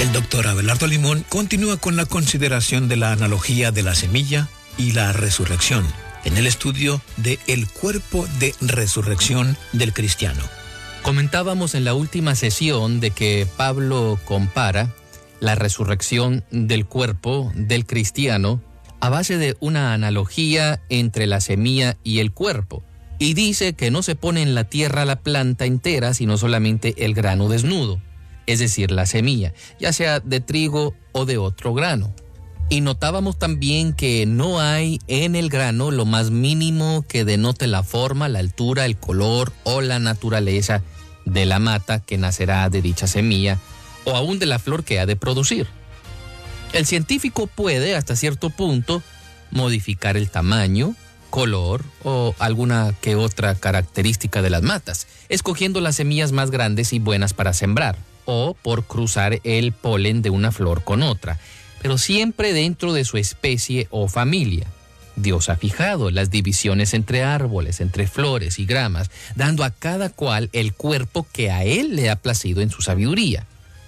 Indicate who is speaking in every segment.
Speaker 1: El doctor Abelardo Limón continúa con la consideración de la analogía de la semilla y la resurrección en el estudio de el cuerpo de resurrección del cristiano.
Speaker 2: Comentábamos en la última sesión de que Pablo compara la resurrección del cuerpo del cristiano a base de una analogía entre la semilla y el cuerpo, y dice que no se pone en la tierra la planta entera, sino solamente el grano desnudo, es decir, la semilla, ya sea de trigo o de otro grano. Y notábamos también que no hay en el grano lo más mínimo que denote la forma, la altura, el color o la naturaleza de la mata que nacerá de dicha semilla o aún de la flor que ha de producir. El científico puede, hasta cierto punto, modificar el tamaño, color o alguna que otra característica de las matas, escogiendo las semillas más grandes y buenas para sembrar, o por cruzar el polen de una flor con otra, pero siempre dentro de su especie o familia. Dios ha fijado las divisiones entre árboles, entre flores y gramas, dando a cada cual el cuerpo que a él le ha placido en su sabiduría.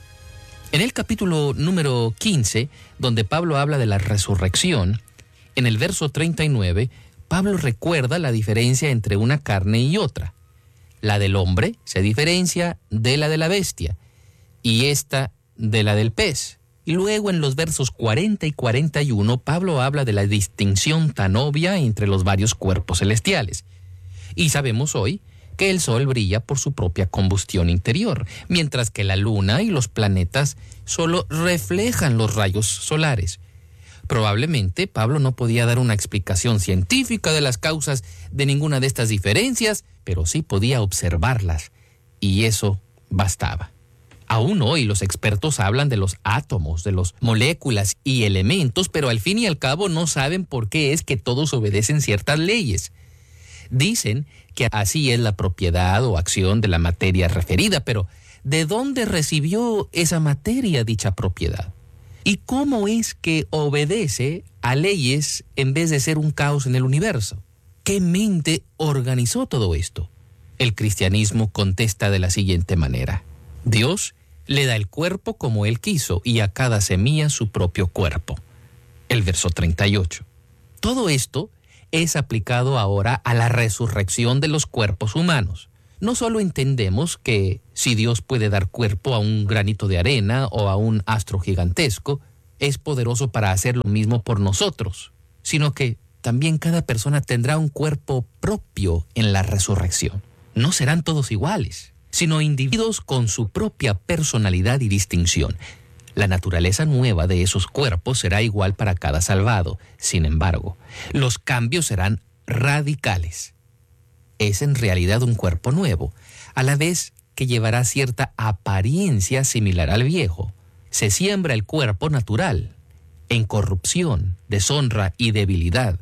Speaker 2: En el capítulo número 15, donde Pablo habla de la resurrección, en el verso 39, Pablo recuerda la diferencia entre una carne y otra. La del hombre se diferencia de la de la bestia, y esta de la del pez. Y luego en los versos 40 y 41, Pablo habla de la distinción tan obvia entre los varios cuerpos celestiales. Y sabemos hoy que el sol brilla por su propia combustión interior, mientras que la luna y los planetas solo reflejan los rayos solares. Probablemente Pablo no podía dar una explicación científica de las causas de ninguna de estas diferencias, pero sí podía observarlas, y eso bastaba. Aún hoy los expertos hablan de los átomos, de las moléculas y elementos, pero al fin y al cabo no saben por qué es que todos obedecen ciertas leyes. Dicen que así es la propiedad o acción de la materia referida, pero ¿de dónde recibió esa materia dicha propiedad? ¿Y cómo es que obedece a leyes en vez de ser un caos en el universo? ¿Qué mente organizó todo esto? El cristianismo contesta de la siguiente manera: Dios le da el cuerpo como Él quiso y a cada semilla su propio cuerpo. El verso 38. Todo esto es aplicado ahora a la resurrección de los cuerpos humanos. No solo entendemos que si Dios puede dar cuerpo a un granito de arena o a un astro gigantesco, es poderoso para hacer lo mismo por nosotros, sino que también cada persona tendrá un cuerpo propio en la resurrección. No serán todos iguales, sino individuos con su propia personalidad y distinción. La naturaleza nueva de esos cuerpos será igual para cada salvado. Sin embargo, los cambios serán radicales. Es en realidad un cuerpo nuevo, a la vez que llevará cierta apariencia similar al viejo. Se siembra el cuerpo natural, en corrupción, deshonra y debilidad.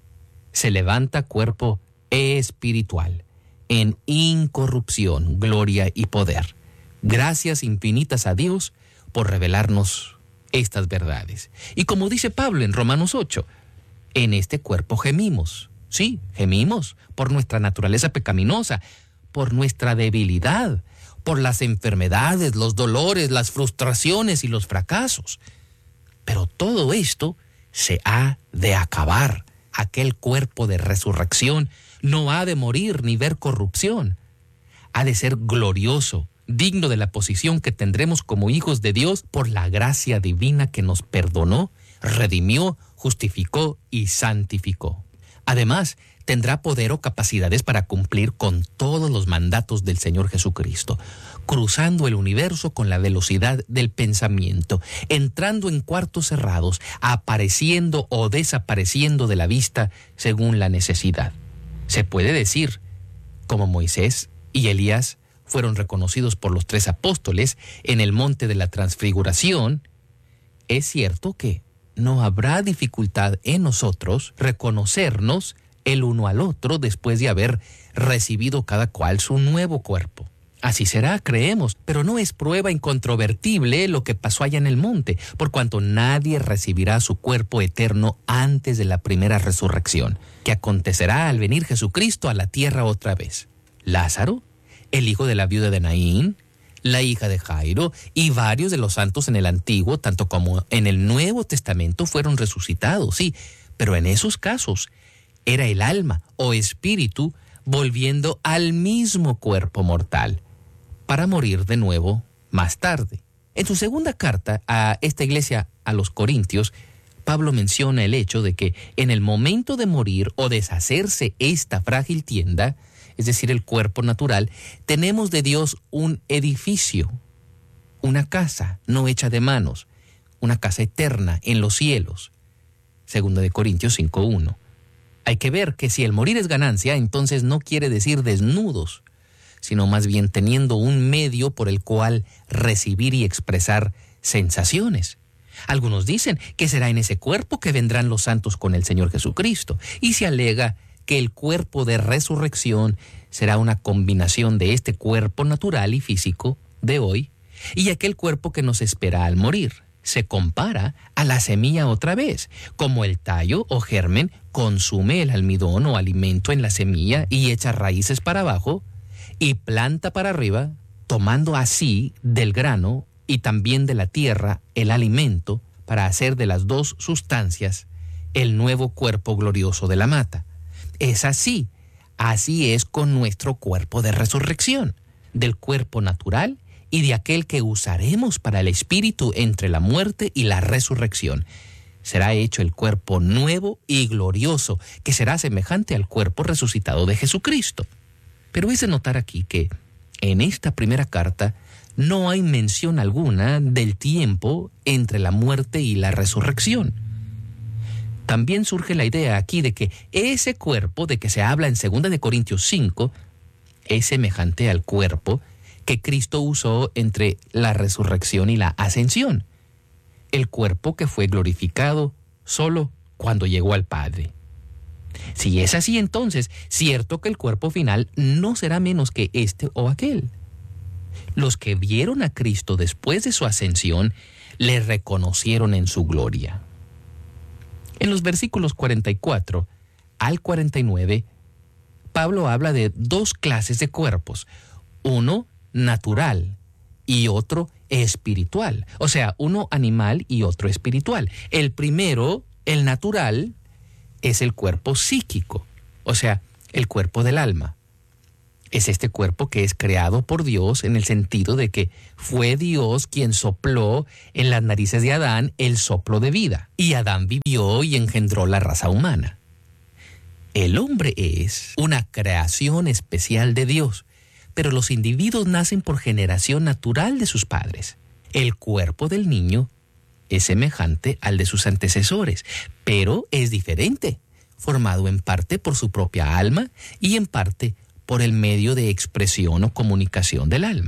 Speaker 2: Se levanta cuerpo espiritual, en incorrupción, gloria y poder. Gracias infinitas a Dios por revelarnos estas verdades. Y como dice Pablo en Romanos 8, en este cuerpo gemimos. Sí, gemimos por nuestra naturaleza pecaminosa, por nuestra debilidad, por las enfermedades, los dolores, las frustraciones y los fracasos. Pero todo esto se ha de acabar. Aquel cuerpo de resurrección no ha de morir ni ver corrupción. Ha de ser glorioso, digno de la posición que tendremos como hijos de Dios por la gracia divina que nos perdonó, redimió, justificó y santificó. Además, tendrá poder o capacidades para cumplir con todos los mandatos del Señor Jesucristo, cruzando el universo con la velocidad del pensamiento, entrando en cuartos cerrados, apareciendo o desapareciendo de la vista según la necesidad. Se puede decir, como Moisés y Elías fueron reconocidos por los 3 apóstoles en el monte de la transfiguración, es cierto que no habrá dificultad en nosotros reconocernos el uno al otro después de haber recibido cada cual su nuevo cuerpo. Así será, creemos, pero no es prueba incontrovertible lo que pasó allá en el monte, por cuanto nadie recibirá su cuerpo eterno antes de la primera resurrección, que acontecerá al venir Jesucristo a la tierra otra vez. Lázaro, el hijo de la viuda de Naín, la hija de Jairo y varios de los santos en el Antiguo, tanto como en el Nuevo Testamento, fueron resucitados, sí, pero en esos casos era el alma o espíritu volviendo al mismo cuerpo mortal para morir de nuevo más tarde. En su segunda carta a esta iglesia, a los Corintios, Pablo menciona el hecho de que en el momento de morir o deshacerse esta frágil tienda, es decir, el cuerpo natural, tenemos de Dios un edificio, una casa no hecha de manos, una casa eterna en los cielos. Segunda de Corintios 5:1. Hay que ver que si el morir es ganancia, entonces no quiere decir desnudos, sino más bien teniendo un medio por el cual recibir y expresar sensaciones. Algunos dicen que será en ese cuerpo que vendrán los santos con el Señor Jesucristo, y se alega que el cuerpo de resurrección será una combinación de este cuerpo natural y físico de hoy y aquel cuerpo que nos espera al morir. Se compara a la semilla otra vez, como el tallo o germen consume el almidón o alimento en la semilla y echa raíces para abajo y planta para arriba, tomando así del grano y también de la tierra el alimento para hacer de las dos sustancias el nuevo cuerpo glorioso de la mata. Es así es con nuestro cuerpo de resurrección, del cuerpo natural y de aquel que usaremos para el espíritu entre la muerte y la resurrección. Será hecho el cuerpo nuevo y glorioso, que será semejante al cuerpo resucitado de Jesucristo. Pero es de notar aquí que en esta primera carta no hay mención alguna del tiempo entre la muerte y la resurrección. También surge la idea aquí de que ese cuerpo de que se habla en 2 de Corintios 5 es semejante al cuerpo que Cristo usó entre la resurrección y la ascensión, el cuerpo que fue glorificado solo cuando llegó al Padre. Si es así, entonces, cierto que el cuerpo final no será menos que este o aquel. Los que vieron a Cristo después de su ascensión le reconocieron en su gloria. En los versículos 44 al 49, Pablo habla de dos clases de cuerpos, uno natural y otro espiritual, o sea, uno animal y otro espiritual. El primero, el natural, es el cuerpo psíquico, o sea, el cuerpo del alma. Es este cuerpo que es creado por Dios en el sentido de que fue Dios quien sopló en las narices de Adán el soplo de vida, y Adán vivió y engendró la raza humana. El hombre es una creación especial de Dios, pero los individuos nacen por generación natural de sus padres. El cuerpo del niño es semejante al de sus antecesores, pero es diferente, formado en parte por su propia alma y en parte por el medio de expresión o comunicación del alma.